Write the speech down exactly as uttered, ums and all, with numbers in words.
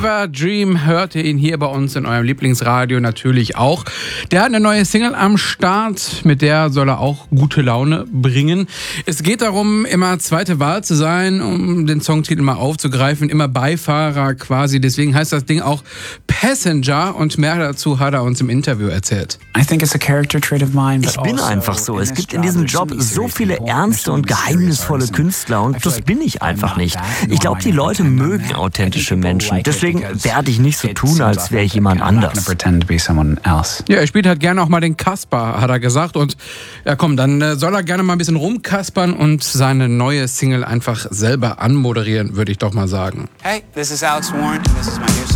Fever Dream hört ihr ihn hier bei uns in eurem Lieblingsradio natürlich auch. Der hat eine neue Single am Start, mit der soll er auch gute Laune bringen. Es geht darum, immer zweite Wahl zu sein, um den Songtitel mal aufzugreifen, immer Beifahrer quasi. Deswegen heißt das Ding auch Passenger und mehr dazu hat er uns im Interview erzählt. Ich bin einfach so. Es gibt in diesem Job so viele ernste und geheimnisvolle Künstler und das bin ich einfach nicht. Ich glaube, die Leute mögen authentische Menschen. Deswegen werde ich nicht so tun, als wäre ich jemand anders. Ja, er spielt halt gerne auch mal den Kasper, hat er gesagt. Und ja komm, dann äh, soll er gerne mal ein bisschen rumkaspern und seine neue Single einfach selber anmoderieren, würde ich doch mal sagen. Hey, this is Alex Warren and this is my new